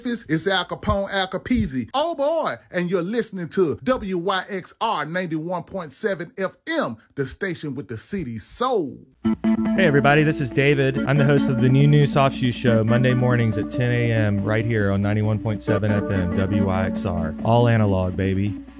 It's Al Capone, Al Capizzi. Oh boy, and you're listening to WYXR 91.7 FM, the station with the city's soul. Hey everybody, this is David. I'm the host of the New Soft Shoe Show, Monday mornings at 10 a.m. right here on 91.7 FM, WYXR. All analog, baby.